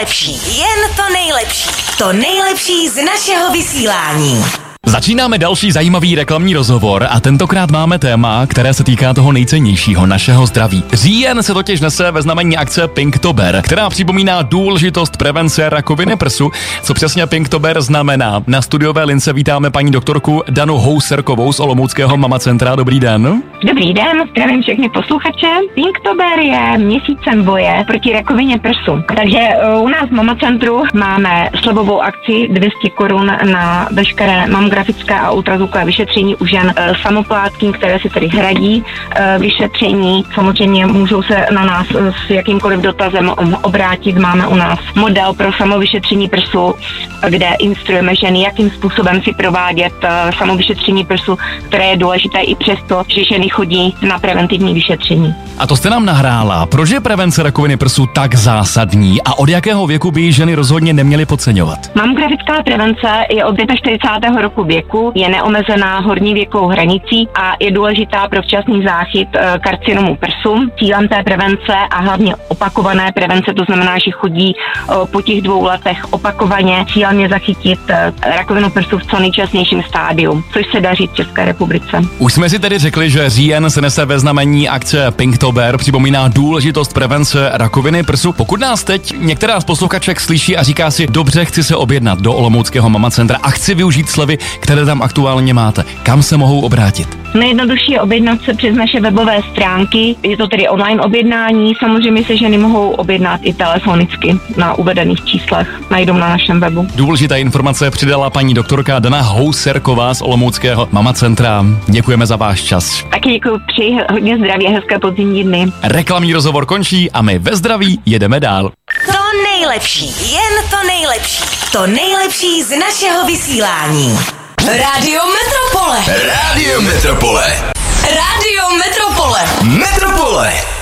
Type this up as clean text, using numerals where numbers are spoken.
nejlepší, jen to nejlepší. To nejlepší z našeho vysílání. Začínáme další zajímavý reklamní rozhovor a tentokrát máme téma, které se týká toho nejcennějšího, našeho zdraví. Říjen se totiž nese ve znamení akce Pinktober, která připomíná důležitost prevence rakoviny prsu. Co přesně Pinktober znamená? Na studiové lince vítáme paní doktorku Danu Houserkovou z Olomouckého Mama Centra. Dobrý den. Dobrý den, zdravím všechny posluchače. Pinktober je měsícem boje proti rakovině prsu. Takže u nás v Mama Centru máme slevovou akci 200 korun na veškeré mamografické a ultrazvukové vyšetření u žen samoplátky, které si tedy hradí vyšetření. Samozřejmě můžou se na nás s jakýmkoliv dotazem obrátit. Máme u nás model pro samovyšetření prsu, kde instruujeme ženy, jakým způsobem si provádět samovyšetření prsu, které je důležité i přesto, že ženy chodí na preventivní vyšetření. A to jste nám nahrála. Proč je prevence rakoviny prsu tak zásadní a od jakého věku by ji ženy rozhodně neměly podceňovat? Mamografická prevence je od 45. roku věku, je neomezená horní věkovou hranicí a je důležitá pro včasný záchyt karcinomu prsu. Cílem té prevence a hlavně opakované prevence, to znamená, že chodí po těch 2 letech opakovaně, cílem je zachytit rakovinu prsu v co nejčasnějším stádiu, což se daří v České republice. Už jsme si tedy řekli, že říjen se nese ve znamení akce Pinktober, připomíná důležitost prevence rakoviny prsu. Pokud nás teď některá z posluchaček slyší a říká si, dobře, chci se objednat do Olomouckého Mama Centra a chci využít slevy, které tam aktuálně máte, kam se mohou obrátit? Nejjednodušší je objednat se přes naše webové stránky, je to tedy online objednání, samozřejmě se ženy mohou objednat i telefonicky na uvedených číslech, najdou na našem webu. Důležitá informace přidala paní doktorka Dana Houserková z Olomouckého Mama Centra. Děkujeme za váš čas. Taky děkuji, přeji hodně zdraví a hezké podzimní dny. Reklamní rozhovor končí a my ve zdraví jedeme dál. To nejlepší, jen to nejlepší. To nejlepší z našeho vysílání. Rádio Metropole. Rádio Metropole. Rádio Metropole. Metropole.